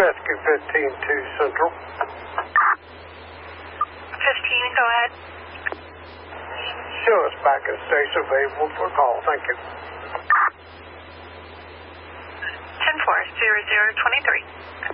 Rescue 15-2 Central. 15, go ahead. Show us back at station available for call. Thank you. 10-4, 0023.